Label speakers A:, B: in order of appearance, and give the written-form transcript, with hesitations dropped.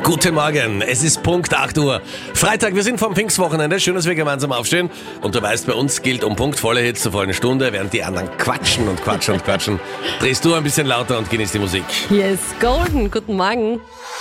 A: Guten Morgen, es ist Punkt 8 Uhr. Freitag, wir sind vom Pfingstwochenende. Schön, dass wir gemeinsam aufstehen. Und du weißt, bei uns gilt um Punkt volle Hits zur vollen Stunde. Während die anderen quatschen und quatschen und quatschen, drehst du ein bisschen lauter und genießt die Musik.
B: Hier ist Golden. Guten Morgen.